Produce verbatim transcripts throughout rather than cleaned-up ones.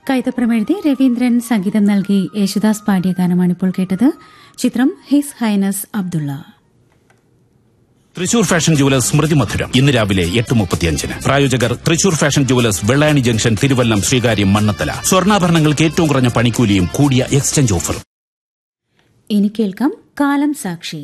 കൈതപ്രം എഴുതി രവീന്ദ്രൻ സംഗീതം നൽകി യേശുദാസ് പാടിയ ഗാനമാണിപ്പോൾ കേട്ടത്. ചിത്രം his highness Abdulla. Thrissur fashion jewellers സ്മൃതി മധുരം ഇന്ന് രാവിലെ എട്ട് മുപ്പത്തിയഞ്ചിന്. പ്രായോജകർ Thrissur fashion jewellers Vellayani junction, Thiruvallam, Sreekaryam, Mannathala. സ്വർണ്ണാഭരണങ്ങൾക്ക് ഏറ്റവും കുറഞ്ഞ പണിക്കൂലിയും കൂടിയ എക്സ്ചേഞ്ച് ഓഫറും. ഇനി കേൾക്കാം കാലം സാക്ഷി.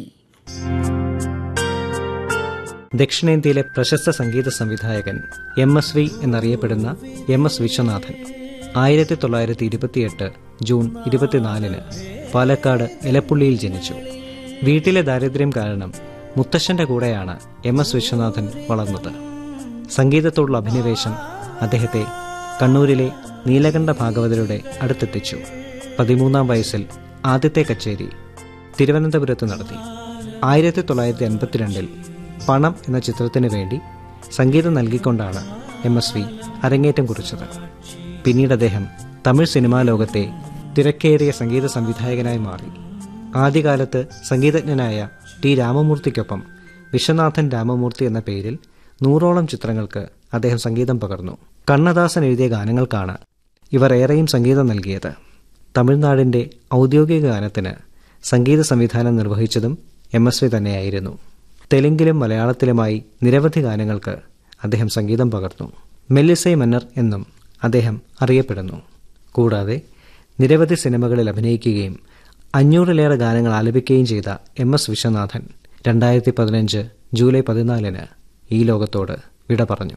ദക്ഷിണേന്ത്യയിലെ പ്രശസ്ത സംഗീത സംവിധായകൻ എം എസ് വി എന്നറിയപ്പെടുന്ന എം എസ് വിശ്വനാഥൻ ആയിരത്തി തൊള്ളായിരത്തി ഇരുപത്തിയെട്ട് ജൂൺ ഇരുപത്തിനാലിന് പാലക്കാട് എലപ്പുള്ളിയിൽ ജനിച്ചു. വീട്ടിലെ ദാരിദ്ര്യം കാരണം മുത്തശ്ശന്റെ കൂടെയാണ് എം എസ് വിശ്വനാഥൻ വളർന്നത്. സംഗീതത്തോടുള്ള അഭിനിവേശം അദ്ദേഹത്തെ കണ്ണൂരിലെ നീലകണ്ഠ ഭാഗവതരുടെ അടുത്തെത്തിച്ചു. പതിമൂന്നാം വയസ്സിൽ ആദ്യത്തെ കച്ചേരി തിരുവനന്തപുരത്ത് നടത്തി. ആയിരത്തി തൊള്ളായിരത്തി അൻപത്തിരണ്ടിൽ പണം എന്ന ചിത്രത്തിനു വേണ്ടി സംഗീതം നൽകിക്കൊണ്ടാണ് എം എസ് വി അരങ്ങേറ്റം കുറിച്ചത്. പിന്നീട് അദ്ദേഹം തമിഴ് സിനിമാ ലോകത്തെ തിരക്കേറിയ സംഗീത സംവിധായകനായി മാറി. ആദ്യകാലത്ത് സംഗീതജ്ഞനായ ടി രാമമൂർത്തിക്കൊപ്പം വിശ്വനാഥൻ രാമമൂർത്തി എന്ന പേരിൽ നൂറോളം ചിത്രങ്ങൾക്ക് അദ്ദേഹം സംഗീതം പകർന്നു. കണ്ണദാസൻ എഴുതിയ ഗാനങ്ങൾക്കാണ് ഇവർ ഏറെയും സംഗീതം നൽകിയത്. തമിഴ്നാടിന്റെ ഔദ്യോഗിക ഗാനത്തിന് സംഗീത സംവിധാനം നിർവഹിച്ചതും എം എസ് വി തന്നെയായിരുന്നു. തെലുങ്കിലും മലയാളത്തിലുമായി നിരവധി ഗാനങ്ങൾക്ക് അദ്ദേഹം സംഗീതം പകർന്നു. മെല്ലിസൈ മന്നർ എന്നും അദ്ദേഹം അറിയപ്പെടുന്നു. കൂടാതെ നിരവധി സിനിമകളിൽ അഭിനയിക്കുകയും അഞ്ഞൂറിലേറെ ഗാനങ്ങൾ ആലപിക്കുകയും ചെയ്ത എം എസ് വിശ്വനാഥൻ രണ്ടായിരത്തി പതിനഞ്ച് ജൂലൈ പതിനാലിന് ഈ ലോകത്തോട് വിട പറഞ്ഞു.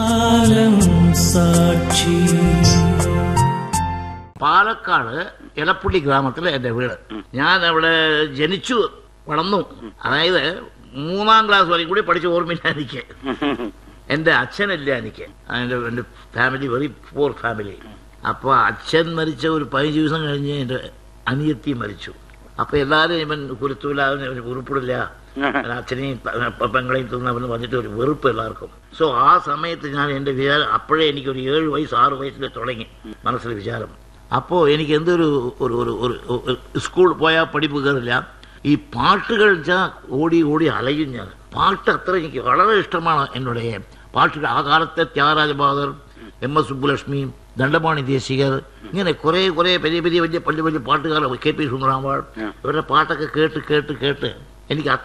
പാലക്കാട് എലപ്പുള്ളി ഗ്രാമത്തിലെ എന്റെ വീട്. ഞാൻ അവിടെ ജനിച്ചു വളർന്നു. അതായത് മൂന്നാം ക്ലാസ് വരെയും കൂടി പഠിച്ച ഓർമ്മയില്ല എനിക്ക്. എന്റെ അച്ഛനില്ല എനിക്ക്. എന്റെ എന്റെ ഫാമിലി വെറി പൂർ ഫാമിലി. അപ്പൊ അച്ഛൻ മരിച്ച ഒരു പതിനഞ്ച് ദിവസം കഴിഞ്ഞ് എന്റെ അനിയത്തി മരിച്ചു. അപ്പൊ എല്ലാരും ഇവൻ കുരുത്തൂല, അവന് ഉറുപ്പിടില്ല, അച്ഛനെയും പെങ്ങളെയും തിന്നവന് വന്നിട്ട് ഒരു വെറുപ്പ് എല്ലാവർക്കും. സോ ആ സമയത്ത് ഞാൻ എന്റെ വിചാരം, അപ്പോഴേ എനിക്കൊരു ഏഴ് വയസ്സ് ആറ് വയസ്സിൽ തുടങ്ങി മനസ്സിലെ വിചാരം. അപ്പോൾ എനിക്ക് എന്തൊരു ഒരു ഒരു സ്കൂൾ പോയാൽ പഠിപ്പ് കയറില്ല. ഈ പാട്ടുകൾ വെച്ചാൽ ഓടി ഓടി അലയും ഞാൻ. പാട്ട് അത്ര എനിക്ക് വളരെ ഇഷ്ടമാണ്. എന്നോട് പാട്ടുകൾ ആ കാലത്തെ ത്യാഗരാജ ബഹാദൂർ, എം എസ് സുബ്ബുലക്ഷ്മി, ദണ്ഡപാണി ദേശികർ, ഇങ്ങനെ കുറെ കുറെ വലിയ വലിയ വലിയ വലിയ വലിയ പാട്ടുകാർ, കെ പി സുന്ദരാമ്പാൾ, ഇവരുടെ പാട്ടൊക്കെ കേട്ട് കേട്ട് കേട്ട് എനിക്ക്